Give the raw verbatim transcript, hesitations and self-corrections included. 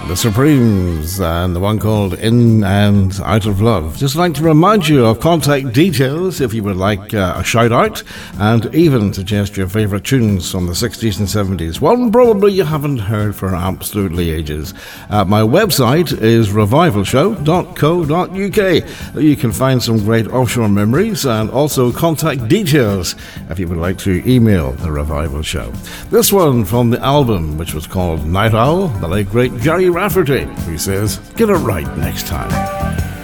The Supremes and the one called In and Out of Love. Just like to remind you of contact details if you would like uh, a shout out and even suggest your favourite tunes from the sixties and seventies. One probably you haven't heard for absolutely ages. Uh, my website is revival show dot co dot uk. You can find some great offshore memories and also contact details if you would like to email The Revival Show. This one from the album, which was called Night Owl, the late great Jerry Rafferty, who says, get it right next time.